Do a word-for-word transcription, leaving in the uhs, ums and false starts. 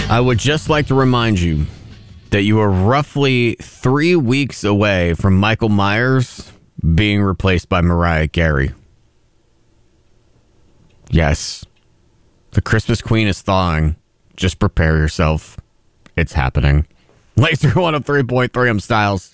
I would just like to remind you that you are roughly three weeks away from Michael Myers being replaced by Mariah Carey. Yes. The Christmas Queen is thawing. Just prepare yourself. It's happening. Laser one oh three point three, I'm Styles.